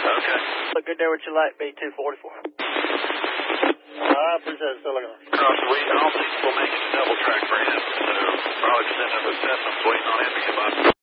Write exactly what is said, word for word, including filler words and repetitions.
Okay. Look good there with your light, B two forty-four. I appreciate it. Still looking at it. Cross the week. I don't think we'll make it a double track for him, so probably just end up with Seth. I'm waiting on him to get by.